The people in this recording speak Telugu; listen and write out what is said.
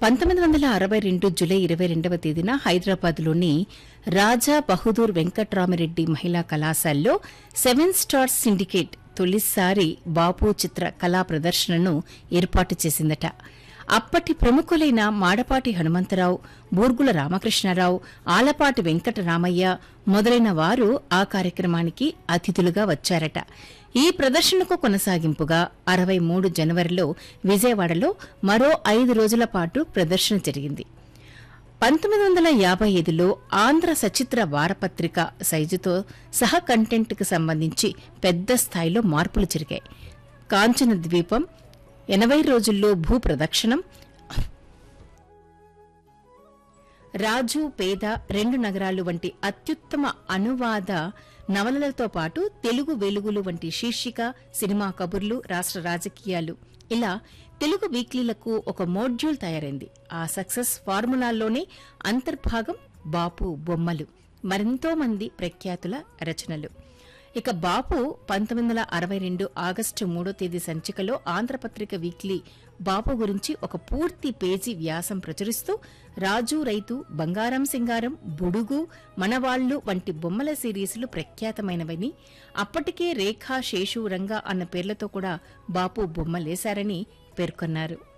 1962 జూలై 22వ తేదీన హైదరాబాద్లోని రాజా బహదూర్ వెంకట్రామిరెడ్డి మహిళా కళాశాలలో 7 స్టార్స్ సిండికేట్ తొలిసారి బాపు చిత్ర కళా ప్రదర్శనను ఏర్పాటు చేసిందట. అప్పటి ప్రముఖులైన మాడపాటి హనుమంతరావు, బూర్గుల రామకృష్ణారావు, ఆలపాటి వెంకటరామయ్య మొదలైన వారు ఆ కార్యక్రమానికి అతిథులుగా వచ్చారట. ఈ ప్రదర్శనకు కొనసాగింపుగా 63 జనవరిలో విజయవాడలో మరో 5 రోజుల పాటు ప్రదర్శన జరిగింది. 1955లో ఆంధ్ర సచిత్ర వారపత్రిక సైజుతో సహ కంటెంట్కు సంబంధించి పెద్ద స్థాయిలో మార్పులు జరిగాయి. కాంచన ద్వీపం, 80 రోజుల్లో భూ ప్రదక్షిణం, రాజు పేద, 2 నగరాలు వంటి అత్యుత్తమ అనువాద నవలలతో పాటు తెలుగు వెలుగులు వంటి శీర్షిక, సినిమా కబుర్లు, రాష్ట్ర రాజకీయాలు ఇలా తెలుగు వీక్లీలకు ఒక మోడ్యూల్ తయారైంది. ఆ సక్సెస్ ఫార్ములాల్లోనే అంతర్భాగం బాపు బొమ్మలు, మరెంతో మంది ప్రఖ్యాతుల రచనలు. ఇక బాపు 1962 ఆగస్టు 3వ తేదీ సంచికలో ఆంధ్రపత్రిక వీక్లీ బాపు గురించి ఒక పూర్తి పేజీ వ్యాసం ప్రచురిస్తూ రాజు రైతు, బంగారం సింగారం, బుడుగు, మనవాళ్లు వంటి బొమ్మల సిరీసులు ప్రఖ్యాతమైనవని, అప్పటికే రేఖా, శేషు, రంగా అన్న పేర్లతో కూడా బాపు బొమ్మలేశారని పేర్కొన్నారు.